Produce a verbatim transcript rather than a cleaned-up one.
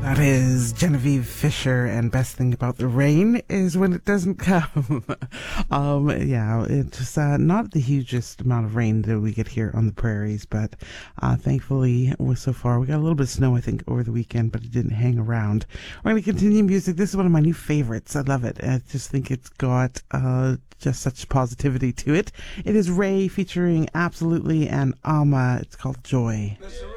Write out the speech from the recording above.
That is Genevieve Fisher, and best thing about the rain is when it doesn't come. um, yeah, it's uh, not the hugest amount of rain that we get here on the prairies, but uh, thankfully, so far, we got a little bit of snow, I think, over the weekend, but it didn't hang around. We're going to continue music. This is one of my new favorites. I love it. I just think it's got uh, just such positivity to it. It is Ray featuring Absolutely and Ama. It's called Joy. Mister